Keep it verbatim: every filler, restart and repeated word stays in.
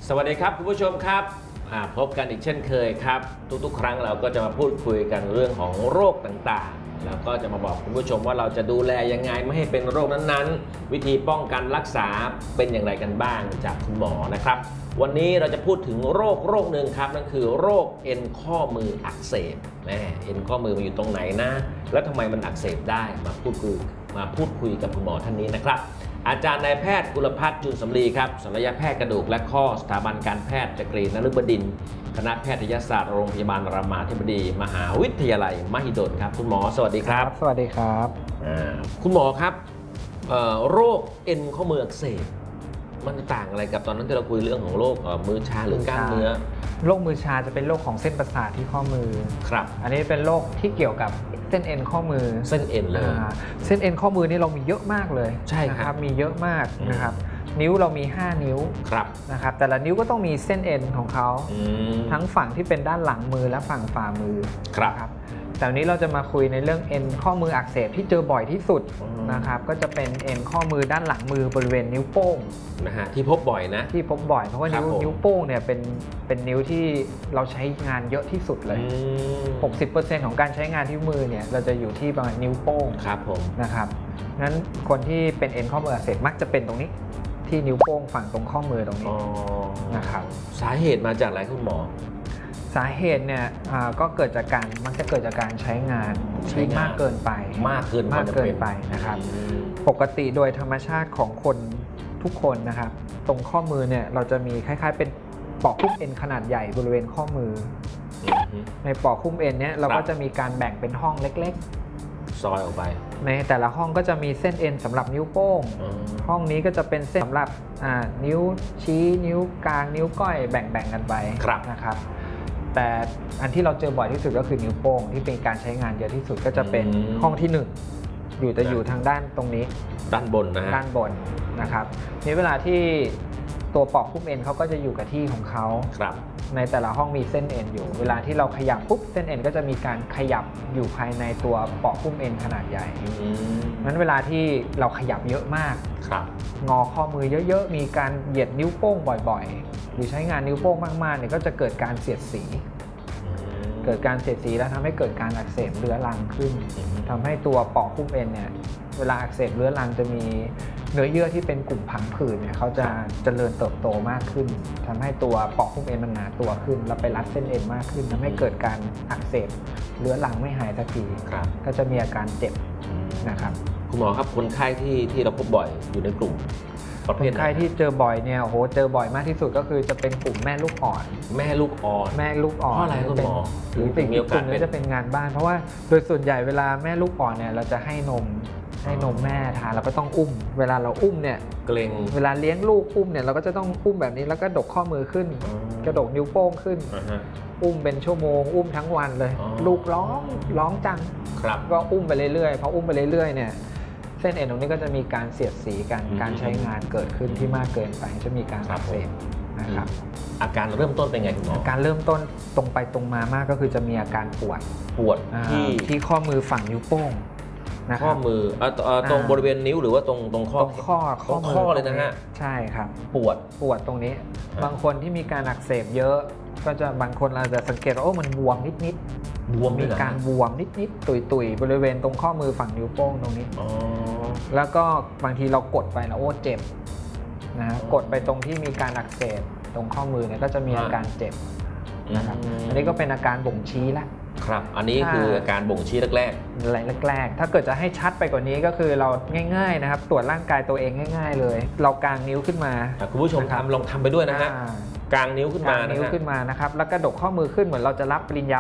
สวัสดีครับคุณผู้ชมครับพบกันอีกเช่นเคยครับทุกๆครั้งเราก็จะมาพูดคุยกันเรื่องของโรคต่างๆแล้วก็จะมาบอกคุณผู้ชมว่าเราจะดูแลยังไงไม่ให้เป็นโรคนั้นๆวิธีป้องกันรักษาเป็นอย่างไรกันบ้างจากคุณหมอนะครับวันนี้เราจะพูดถึงโรคโรคหนึ่งครับนั่นคือโรคเอ็นข้อมืออักเสบแม่เอ็นข้อมือมันอยู่ตรงไหนนะแล้วทำไมมันอักเสบได้มาพูดคุยมาพูดคุยกับคุณหมอท่านนี้นะครับอาจารย์นายแพทย์กุลภัทร จุลสำลีครับศัลยแพทย์กระดูกและข้อสถาบันการแพทย์จักรีนฤบดินทร์คณะแพทยศาสตร์โรงพยาบาลรามาธิบดีมหาวิทยาลัยมหิดลครับคุณหมอสวัสดีครับสวัสดีครับคุณหมอครับโรคเอ็นข้อมืออักเสบมันต่างอะไรกับตอนนั้นที่เราคุยเรื่องของโรคมือชาหรือกล้ามเนื้อโรคมือชาจะเป็นโรคของเส้นประสาทที่ข้อมือครับอันนี้เป็นโรคที่เกี่ยวกับเส้นเอ็นข้อมือเส้นเอ็นเลยเส้นเอ็นข้อมือนี่เรามีเยอะมากเลยใช่ครับมีเยอะมากนะครับนิ้วเรามีห้านิ้วครับนะครับแต่ละนิ้วก็ต้องมีเส้นเอ็นของเขาทั้งฝั่งที่เป็นด้านหลังมือและฝั่งฝ่ามือครับแต่วันนี้เราจะมาคุยในเรื่องเอ็นข้อมืออักเสบที่เจอบ่อยที่สุดนะครับก็จะเป็นเอ็นข้อมือด้านหลังมือบริเวณนิ้วโป้งนะฮะที่พบบ่อยนะที่พบบ่อยเพราะว่านิ้วนิ้วโป้งเนี่ยเป็นเป็นนิ้วที่เราใช้งานเยอะที่สุดเลย หกสิบเปอร์เซ็นต์ ของการใช้งานที่มือเนี่ยเราจะอยู่ที่ประมาณนิ้วโป้งครับผมนะครับนั้นคนที่เป็นเอ็นข้อมืออักเสบมักจะเป็นตรงนี้ที่นิ้วโป้งฝั่งตรงข้อมือตรงนี้นะครับสาเหตุมาจากอะไรคุณหมอสาเหตุเนี่ยก็เกิดจากการมักจะเกิดจากการใช้งานที่มากเกินไปมากเกินมากเกินไปนะครับปกติโดยธรรมชาติของคนทุกคนนะครับตรงข้อมือเนี่ยเราจะมีคล้ายๆเป็นปอกหุ้มเอ็นขนาดใหญ่บริเวณข้อมือในปอกหุ้มเอ็นเนี่ยเราก็จะมีการแบ่งเป็นห้องเล็กๆซอยออกไปในแต่ละห้องก็จะมีเส้นเอ็นสำหรับนิ้วโป้งห้องนี้ก็จะเป็นเส้นสำหรับนิ้วชี้นิ้วกลางนิ้วก้อยแบ่งๆกันไปนะครับแต่อันที่เราเจอบ่อยที่สุดก็คือนิ้วโป้งที่เป็นการใช้งานเยอะที่สุดก็จะเป็นห้องที่หนึ่งอยู่จะอยู่ทางด้านตรงนี้ด้านบนนะฮะด้านบนนะครับนี่เวลาที่ตัวปอกหุ้มเอ็นเขาก็จะอยู่กับที่ของเขาครับในแต่ละห้องมีเส้นเอ็นอยู่เวลาที่เราขยับปุ๊บเส้นเอ็นก็จะมีการขยับอยู่ภายในตัวปอกหุ้มเอ็นขนาดใหญ่นั้นเวลาที่เราขยับเยอะมากงอข้อมือเยอะๆมีการเหยียดนิ้วโป้งบ่อยๆหรือใช้งานนิ้วโป้งมากๆเนี่ยก็จะเกิดการเสียดสีเกิดการเสียดสีแล้วทำให้เกิดการอักเสบเรื้อรังขึ้นทำให้ตัวปอกหุ้มเอ็นเนี่ยเวลาอักเสบเรื้อรังจะมีเนื้อเยื่อที่เป็นกลุ่มผังผืดเนี่ยเขาจะเจริญเติบโตมากขึ้นทำให้ตัวปอกหุ้มเอ็นมันหนาตัวขึ้นแล้วไปรัดเส้นเอ็นมากขึ้นทำให้เกิดการอักเสบเรื้อรังไม่หายสักทีก็จะมีอาการเจ็บนะครับคุณหมอครับคนไข้ที่ที่เราพบบ่อยอยู่ในกลุ่มประเภทคนไข้ที่เจอบ่อยเนี่ยโหเจอบ่อยมากที่สุดก็คือจะเป็นกลุ่มแม่ลูกอ่อนแม่ลูกอ่อนแม่ลูกอ่อนเพราะอะไรคุณหมอหรือเป็นกลุ่มนี้จะเป็นงานบ้านเพราะว่าโดยส่วนใหญ่เวลาแม่ลูกอ่อนเนี่ยเราจะให้นมให้นมแม่ทานเราก็ต้องอุ้มเวลาเราอุ้มเนี่ยเกรงเวลาเลี้ยงลูกอุ้มเนี่ยเราก็จะต้องอุ้มแบบนี้แล้วก็ดกข้อมือขึ้นกระดกนิ้วโป้งขึ้นอุ้มเป็นชั่วโมงอุ้มทั้งวันเลยลูกร้องร้องจังก็อุ้มไปเรื่อยๆพออุ้มไปเรื่อยๆเนี่ยเส้นเอ็นตรงนี้ก็จะมีการเสียดสีกันการใช้งานเกิดขึ้นที่มากเกินไปจะมีการอักเสบนะครับอาการเริ่มต้นเป็นไงคุณหมอการเริ่มต้นตรงไปตรงมามากก็คือจะมีอาการปวดปวดที่ที่ข้อมือฝั่งนิ้วโป้งข้อมือตรงบริเวณนิ้วหรือว่าตรงตรงข้อตรงข้อข้อข้อเลยนะฮะใช่ครับปวดปวดตรงนี้บางคนที่มีการอักเสบเยอะก็จะบางคนเราจะสังเกตว่าโอ้มันบวมนิดๆบวมมีการบวมนิดๆตุยๆบริเวณตรงข้อมือฝั่งนิ้วโป้งตรงนี้แล้วก็บางทีเรากดไปแล้วโอ้เจ็บนะกดไปตรงที่มีการอักเสบตรงข้อมือเนี่ยก็จะมีอาการเจ็บนะครับอันนี้ก็เป็นอาการบ่งชี้แล้วครับอันนี้คืออาการบ่งชี้แรกๆแรกๆถ้าเกิดจะให้ชัดไปกว่านี้ก็คือเราง่ายๆนะครับตรวจร่างกายตัวเองง่ายๆเลยเรากางนิ้วขึ้นมาคุณผู้ชมทำลองทำไปด้วยนะฮะกางนิ้วขึ้นมานิ้วขึ้นมานะครับแล้วก็ดกข้อมือขึ้นเหมือนเราจะรับปริญญา